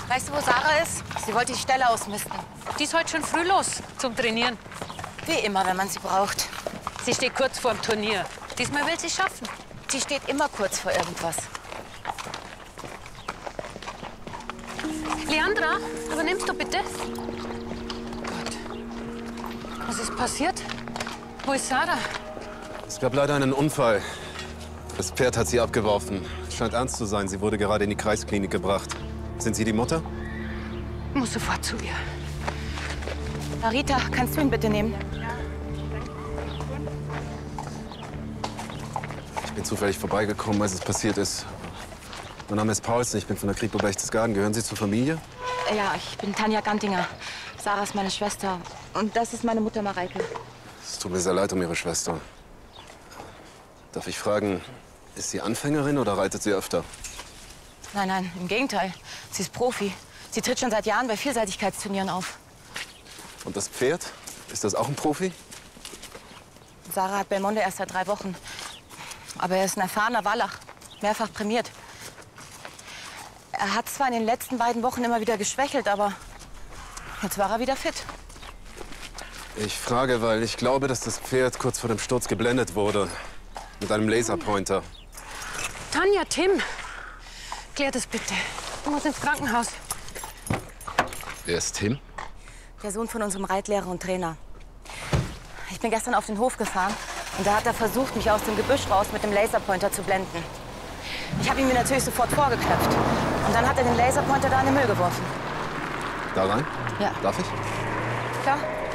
Weißt du, wo Sarah ist? Sie wollte die Stelle ausmisten. Die ist heute schon früh los zum Trainieren. Wie immer, wenn man sie braucht. Sie steht kurz vor dem Turnier. Diesmal will sie schaffen. Sie steht immer kurz vor irgendwas. Leandra, übernimmst du bitte? Gott. Was ist passiert? Wo ist Sarah? Es gab leider einen Unfall. Das Pferd hat sie abgeworfen. Scheint ernst zu sein. Sie wurde gerade in die Kreisklinik gebracht. Sind Sie die Mutter? Ich muss sofort zu ihr. Marita, kannst du ihn bitte nehmen? Ich bin zufällig vorbeigekommen, als es passiert ist. Mein Name ist Paulsen, ich bin von der Kripo Berchtesgaden. Gehören Sie zur Familie? Ja, ich bin Tanja Gantinger. Sarah ist meine Schwester. Und das ist meine Mutter Mareike. Es tut mir sehr leid um Ihre Schwester. Darf ich fragen, ist sie Anfängerin oder reitet sie öfter? Nein, nein, im Gegenteil. Sie ist Profi. Sie tritt schon seit Jahren bei Vielseitigkeitsturnieren auf. Und das Pferd? Ist das auch ein Profi? Sarah hat Belmonte erst seit 3 Wochen. Aber er ist ein erfahrener Wallach. Mehrfach prämiert. Er hat zwar in den letzten beiden Wochen immer wieder geschwächelt, aber jetzt war er wieder fit. Ich frage, weil ich glaube, dass das Pferd kurz vor dem Sturz geblendet wurde. Mit einem Laserpointer. Tanja, Tim, klär das bitte. Ich muss ins Krankenhaus. Wer ist Tim? Der Sohn von unserem Reitlehrer und Trainer. Ich bin gestern auf den Hof gefahren und da hat er versucht, mich aus dem Gebüsch raus mit dem Laserpointer zu blenden. Ich habe ihn mir natürlich sofort vorgeknöpft. Und dann hat er den Laserpointer da in den Müll geworfen. Da rein? Ja. Darf ich? Klar.